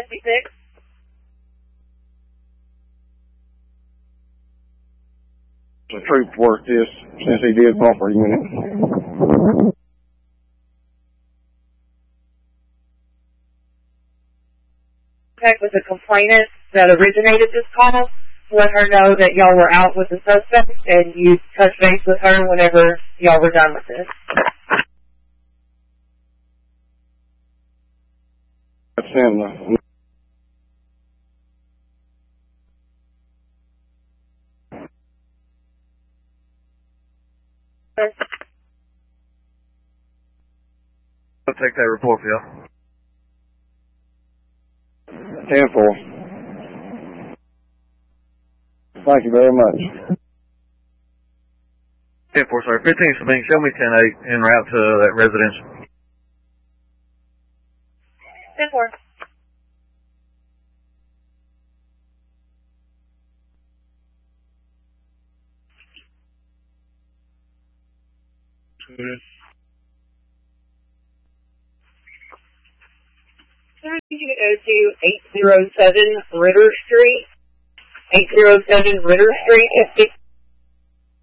56. The troop worked this since he did bumper unit. Contact with the complainant that originated this call. Let her know that y'all were out with the suspect and you touch base with her whenever y'all were done with this. Send the I'll take that report for y'all. 10-4. Thank you very much. 10-4, sir. 15 Sabine, show me 10-8 en route to that residential. 10-4. I need you to go to 807 Ritter Street. 807 Ritter Street.